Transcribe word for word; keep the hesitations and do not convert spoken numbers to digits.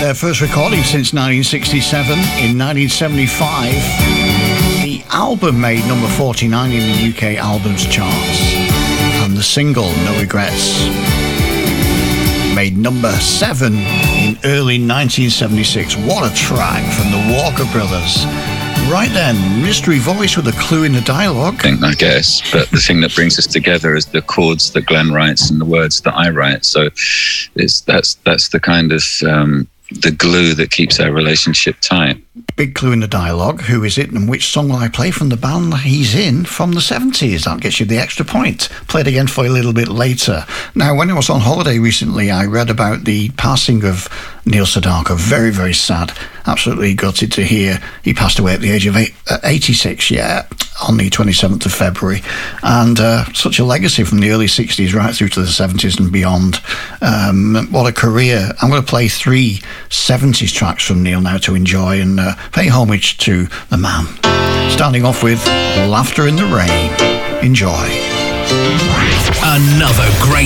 Their first recording since nineteen sixty-seven. In nineteen seventy-five, the album made number forty-nine in the U K albums charts, and the single No Regrets made number seven in early nineteen seventy-six. What a track from the Walker Brothers. Right then, mystery voice with a clue in the dialogue. I think, I guess, but the thing that brings us together is the chords that Glenn writes and the words that I write. So it's that's that's the kind of um, the glue that keeps our relationship tight. Big clue in the dialogue. Who is it and which song will I play from the band he's in from the seventies? That gets you the extra point. Play it again for you a little bit later. Now, when I was on holiday recently, I read about the passing of Neil Sedaka. Very, very sad. Absolutely gutted to hear he passed away at the age of eight, uh, eighty-six, yeah, on the twenty-seventh of February. And uh, such a legacy from the early sixties right through to the seventies and beyond. Um, what a career. I'm going to play three seventies tracks from Neil now to enjoy and uh, pay homage to the man. Starting off with Laughter in the Rain. Enjoy. Another great